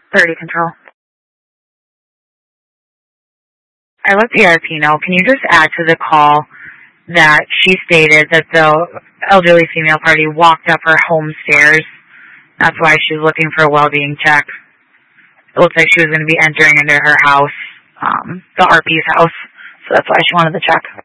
30 control. I let the RP know. Can you just add to the call that she stated that the elderly female party walked up her home stairs? That's why she's looking for a well-being check. It looks like she was going to be entering into her house, the RP's house. So that's why she wanted the check.